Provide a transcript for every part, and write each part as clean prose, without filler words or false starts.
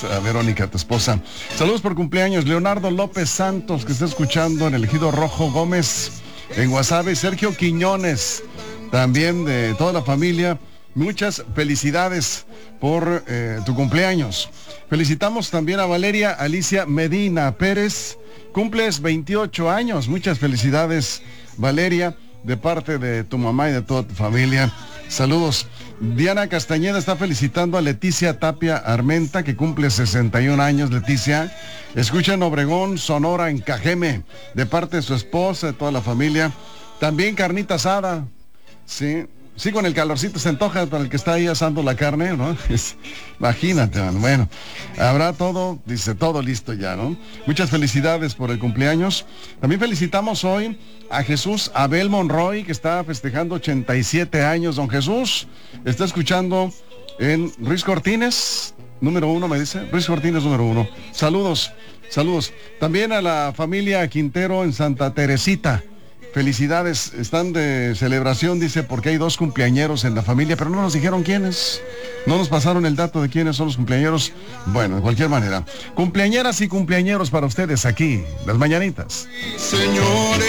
a Verónica, tu esposa. Saludos por cumpleaños, Leonardo López Santos, que está escuchando en el Ejido Rojo Gómez, en Guasave, Sergio Quiñones, también de toda la familia. Muchas felicidades por tu cumpleaños. Felicitamos también a Valeria Alicia Medina Pérez. Cumples 28 años. Muchas felicidades, Valeria, de parte de tu mamá y de toda tu familia. Saludos. Diana Castañeda está felicitando a Leticia Tapia Armenta, que cumple 61 años. Leticia, escucha en Obregón, Sonora, en Cajeme, de parte de su esposa, de toda la familia. También carnita asada. Sí, con el calorcito se antoja para el que está ahí asando la carne, ¿no? Imagínate, man. Bueno, habrá todo, dice, todo listo ya, ¿no? Muchas felicidades por el cumpleaños. También felicitamos hoy a Jesús Abel Monroy, que está festejando 87 años. Don Jesús está escuchando en Ruiz Cortines, número 1, me dice. Ruiz Cortines, número 1. Saludos. También a la familia Quintero en Santa Teresita. Felicidades, están de celebración, dice, porque hay 2 cumpleañeros en la familia, pero no nos dijeron quiénes. No nos pasaron el dato de quiénes son los cumpleañeros. Bueno, de cualquier manera, cumpleañeras y cumpleañeros para ustedes aquí, las mañanitas. Señores,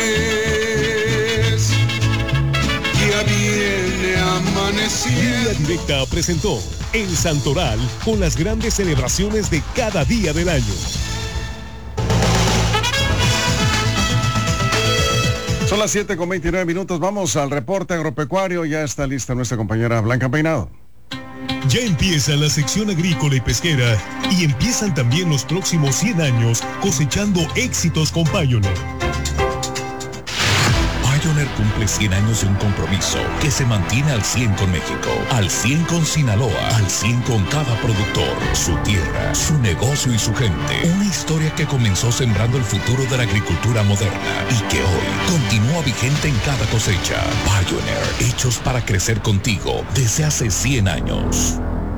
ya viene amaneciendo. Línea Directa presentó El Santoral con las grandes celebraciones de cada día del año. Son las 7:29. Vamos al reporte agropecuario. Ya está lista nuestra compañera Blanca Peinado. Ya empieza la sección agrícola y pesquera y empiezan también los próximos 100 años cosechando éxitos con Pioneer. Pioneer cumple 100 años de un compromiso que se mantiene al 100 con México, al 100 con Sinaloa, al 100 con cada productor, su tierra, su negocio y su gente. Una historia que comenzó sembrando el futuro de la agricultura moderna y que hoy continúa vigente en cada cosecha. Pioneer, hechos para crecer contigo desde hace 100 años.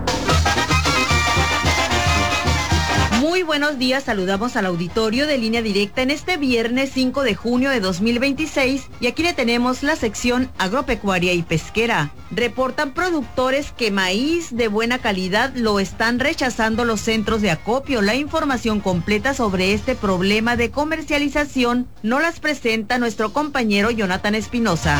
Muy buenos días, saludamos al auditorio de Línea Directa en este viernes 5 de junio de 2026 y aquí le tenemos la sección agropecuaria y pesquera. Reportan productores que maíz de buena calidad lo están rechazando los centros de acopio. La información completa sobre este problema de comercialización nos las presenta nuestro compañero Jonathan Espinosa.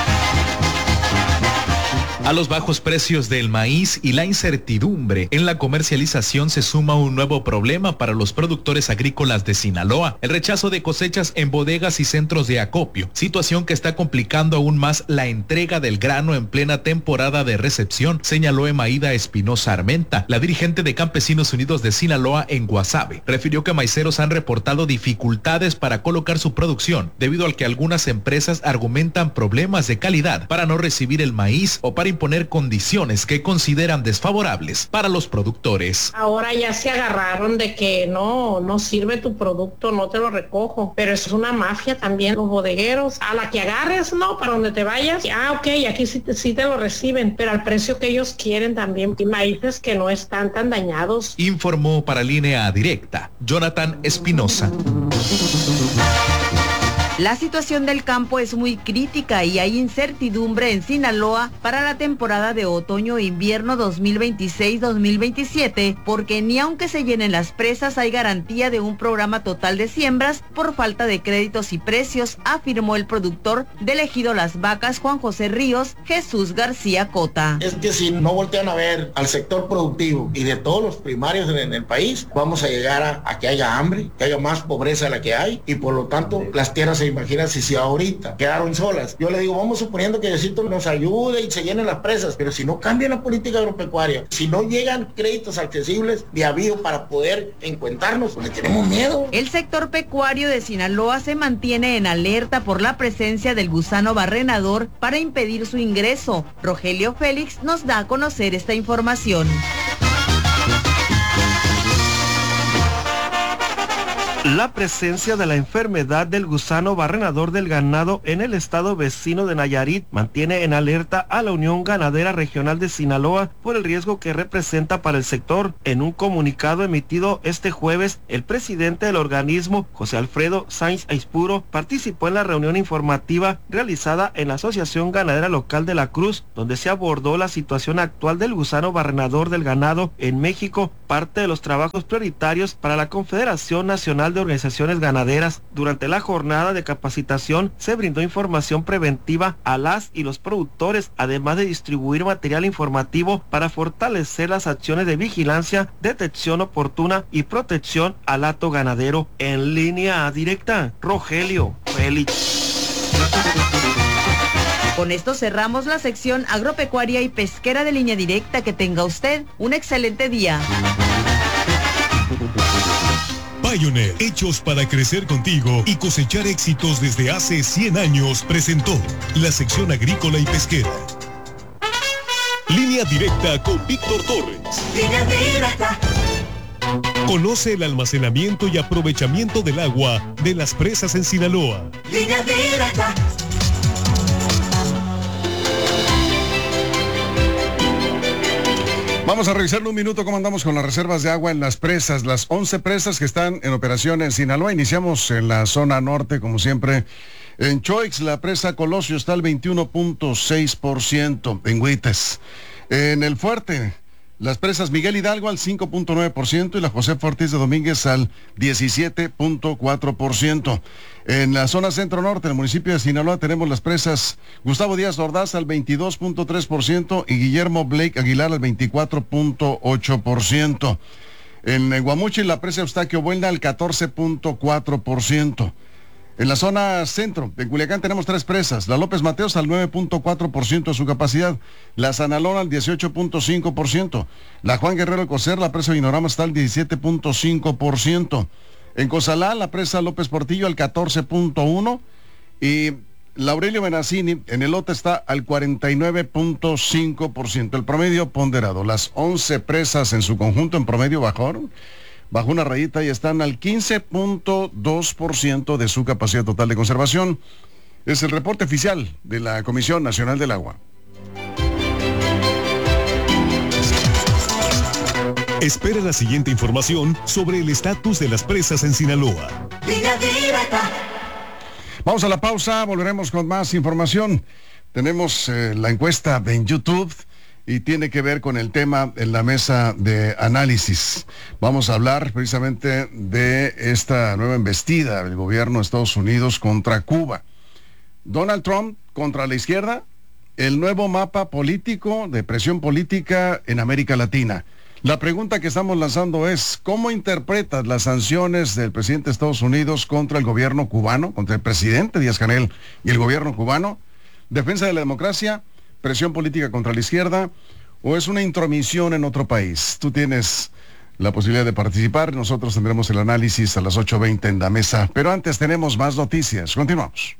A los bajos precios del maíz y la incertidumbre en la comercialización se suma un nuevo problema para los productores agrícolas de Sinaloa, el rechazo de cosechas en bodegas y centros de acopio, situación que está complicando aún más la entrega del grano en plena temporada de recepción, señaló Emaída Espinosa Armenta, la dirigente de Campesinos Unidos de Sinaloa en Guasave. Refirió que maiceros han reportado dificultades para colocar su producción, debido al que algunas empresas argumentan problemas de calidad para no recibir el maíz o para imponer condiciones que consideran desfavorables para los productores. Ahora ya se agarraron de que no sirve tu producto, no te lo recojo, pero es una mafia también los bodegueros, a la que agarres, no, para donde te vayas, ok, aquí sí te lo reciben, pero al precio que ellos quieren también, y maíces que no están tan dañados. Informó para Línea Directa, Jonathan Espinosa. La situación del campo es muy crítica y hay incertidumbre en Sinaloa para la temporada de otoño e invierno 2026-2027, porque ni aunque se llenen las presas hay garantía de un programa total de siembras por falta de créditos y precios, afirmó el productor del Ejido Las Vacas, Juan José Ríos, Jesús García Cota. Es que si no voltean a ver al sector productivo y de todos los primarios en el país, vamos a llegar a que haya hambre, que haya más pobreza de la que hay, y por lo tanto las tierras se imaginan si ahorita quedaron solas. Yo le digo, vamos suponiendo que Diosito nos ayude y se llenen las presas, pero si no cambia la política agropecuaria, si no llegan créditos accesibles de avío para poder encuentrarnos, pues le tenemos miedo. El sector pecuario de Sinaloa se mantiene en alerta por la presencia del gusano barrenador para impedir su ingreso. Rogelio Félix nos da a conocer esta información. La presencia de la enfermedad del gusano barrenador del ganado en el estado vecino de Nayarit mantiene en alerta a la Unión Ganadera Regional de Sinaloa por el riesgo que representa para el sector. En un comunicado emitido este jueves, el presidente del organismo, José Alfredo Sainz Aispuro, participó en la reunión informativa realizada en la Asociación Ganadera Local de La Cruz, donde se abordó la situación actual del gusano barrenador del ganado en México, parte de los trabajos prioritarios para la Confederación Nacional de Organizaciones Ganaderas. Durante la jornada de capacitación se brindó información preventiva a las y los productores, además de distribuir material informativo para fortalecer las acciones de vigilancia, detección oportuna y protección al hato ganadero. En línea directa, Rogelio Félix. Con esto cerramos la sección agropecuaria y pesquera de Línea Directa. Que tenga usted un excelente día. Pioneer, hechos para crecer contigo y cosechar éxitos desde hace 100 años, presentó la sección agrícola y pesquera. Línea Directa con Víctor Torres. Línea Directa. Conoce el almacenamiento y aprovechamiento del agua de las presas en Sinaloa. Línea Directa. Vamos a revisar en un minuto cómo andamos con las reservas de agua en las presas, las 11 presas que están en operación en Sinaloa. Iniciamos en la zona norte, como siempre. En Choix, la presa Colosio está al 21.6%, en Huites. En el Fuerte, las presas Miguel Hidalgo al 5.9% y la José Ortiz de Domínguez al 17.4%. En la zona centro-norte, en el municipio de Sinaloa, tenemos las presas Gustavo Díaz Ordaz al 22.3% y Guillermo Blake Aguilar al 24.8%. En Guamuchi, la presa Eustaquio Buelna al 14.4%. En la zona centro, en Culiacán, tenemos 3 presas. La López Mateos al 9.4% de su capacidad. La Sanalón al 18.5%. La Juan Guerrero Alcocer, la presa Vinorama está al 17.5%. En Cozalá, la presa López Portillo al 14.1%. Y la Aurelio Benazzini en Elote está al 49.5%. El promedio ponderado. Las 11 presas en su conjunto en promedio bajaron. Bajó una rayita y están al 15.2% de su capacidad total de conservación. Es el reporte oficial de la Comisión Nacional del Agua. Espera la siguiente información sobre el estatus de las presas en Sinaloa. Línea Directa. Vamos a la pausa, volveremos con más información. Tenemos la encuesta en YouTube y tiene que ver con el tema en la mesa de análisis. Vamos a hablar precisamente de esta nueva embestida del gobierno de Estados Unidos contra Cuba. Donald Trump contra la izquierda, el nuevo mapa político de presión política en América Latina. La pregunta que estamos lanzando es, ¿cómo interpretas las sanciones del presidente de Estados Unidos contra el gobierno cubano, contra el presidente Díaz-Canel y el gobierno cubano? ¿Defensa de la democracia? ¿Presión política contra la izquierda? ¿O es una intromisión en otro país? Tú tienes la posibilidad de participar. Nosotros tendremos el análisis a las 8:20 en la mesa. Pero antes tenemos más noticias. Continuamos.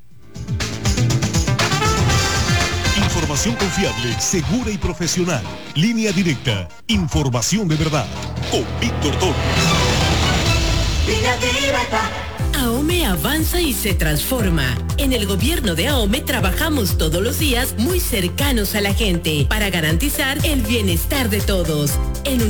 Información confiable, segura y profesional. Línea Directa. Información de verdad. Con Víctor Torres. Línea Directa. AOME avanza y se transforma. En el gobierno de AOME trabajamos todos los días muy cercanos a la gente para garantizar el bienestar de todos. En un